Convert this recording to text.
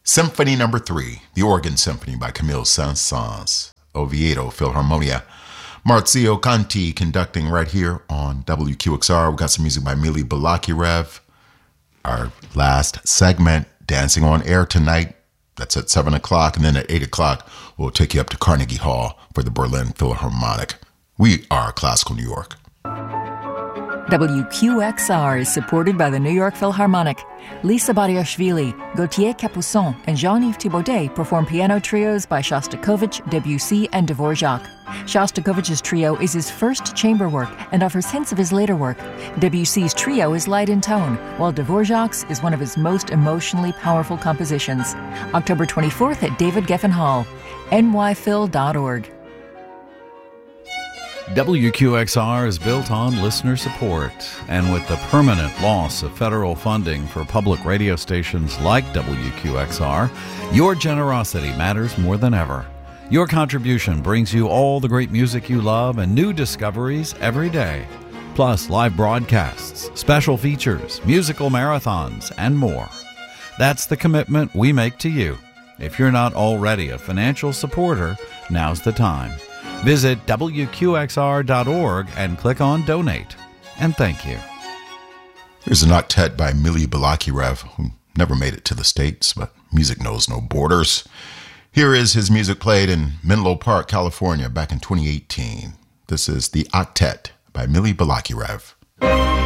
Symphony Number 3, The Organ Symphony by Camille Saint-Saëns, Oviedo Philharmonia. Marzio Conti conducting right here on WQXR. We got some music by Mili Balakirev. Our last segment, Dancing on Air tonight. That's at 7 o'clock. And then at 8 o'clock, we'll take you up to Carnegie Hall for the Berlin Philharmonic. We are Classical New York. WQXR is supported by the New York Philharmonic. Lisa Bariashvili, Gauthier Capuçon, and Jean-Yves Thibaudet perform piano trios by Shostakovich, Debussy, and Dvorak. Shostakovich's trio is his first chamber work and offers hints of his later work. Debussy's trio is light in tone, while Dvorak's is one of his most emotionally powerful compositions. October 24th at David Geffen Hall, nyphil.org. WQXR is built on listener support, and with the permanent loss of federal funding for public radio stations like WQXR, your generosity matters more than ever. Your contribution brings you all the great music you love and new discoveries every day, plus live broadcasts, special features, musical marathons, and more. That's the commitment we make to you. If you're not already a financial supporter, now's the time. Visit WQXR.org and click on Donate. And thank you. Here's an octet by Mili Balakirev, who never made it to the States, but music knows no borders. Here is his music played in Menlo Park, California, back in 2018. This is The Octet by Mili Balakirev.